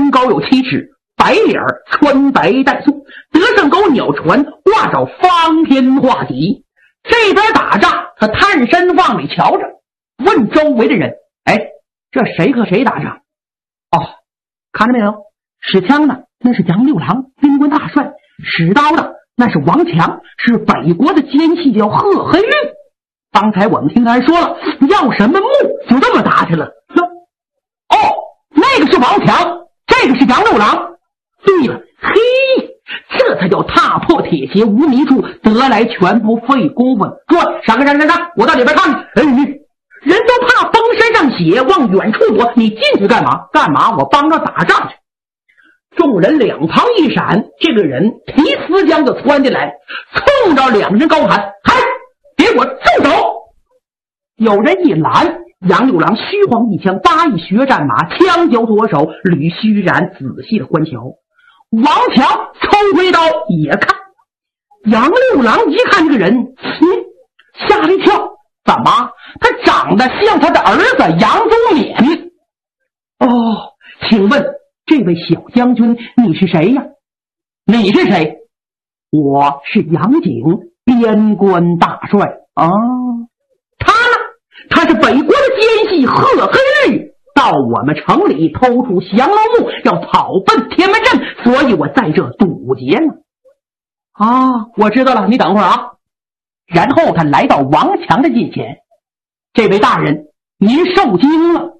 身高有7尺，白脸儿，穿白带素，德胜狗鸟船，挂着方天画戟。这边打仗，他探身往里瞧着，问周围的人：“哎，这谁和谁打仗？”哦，看着没有？使枪的那是杨六郎，兵官大帅；使刀的那是王强，是北国的奸细，叫贺黑玉。刚才我们听他还说了，要什么木，就这么打去了。哦，那个是王强，这个是杨六郎。对了，嘿，这才叫踏破铁鞋无觅处，得来全不费功夫。说上，我到里边看看。人都怕风身上血，往远处躲，你进去干嘛？干嘛？我帮着打仗去。众人两旁一闪，这个人提丝缰就窜进来，冲着两人高喊：“嗨，给我住手！”有人一拦，杨六郎虚晃一枪，搭一血战马，枪交左手，吕虚然仔细的观瞧。王强抽回刀也看，杨六郎一看这个人，吓了一跳，怎么？他长得像他的儿子杨宗勉。哦，请问这位小将军，你是谁呀？你是谁？我是杨景，边关大帅。哦，他呢？他是北国的奸细贺黑玉，到我们城里偷出降龙木，要跑奔天门阵，所以我在这堵截呢。啊，我知道了，你等会儿啊。然后他来到王强的近前，这位大人，您受惊了。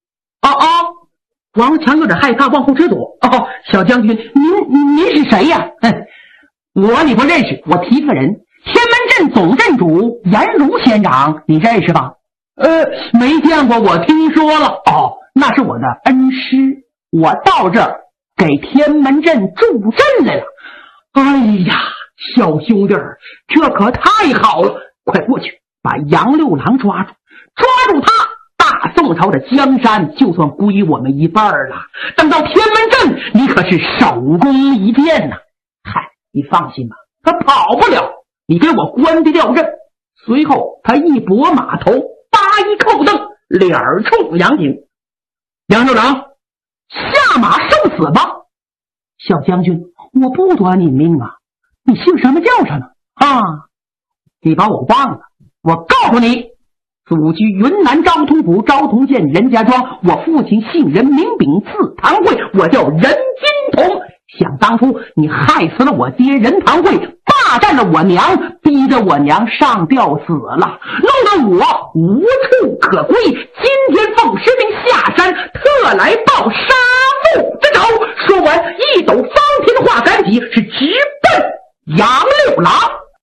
王强有点害怕，往后直躲。小将军，您是谁呀？你不认识，我提个人，天门阵总阵主颜如县长，你认识吧？没见过，我听说了。那是我的恩师，我到这儿给天门阵助阵来了。哎呀，小兄弟儿，这可太好了！快过去把杨六郎抓住他，大宋朝的江山就算归我们一半了。等到天门阵，你可是首功一件呐。嗨，你放心吧，他跑不了，你给我关得掉阵。随后他一拨马头，搭一扣凳，脸儿冲杨景：“杨六郎，下马受死吧！”小将军，我不夺你命啊！你姓什么叫什么啊？你把我忘了？我告诉你，祖居云南昭通府昭通县任家庄，我父亲姓任，名炳，字堂贵，我叫任金童。想当初你害死了我爹任堂贵，霸占了我娘，逼着我娘上吊死了，弄得我无处可归。今天奉师令下山，特来报杀父之仇。说完，一抖方天画杆戟，是直奔杨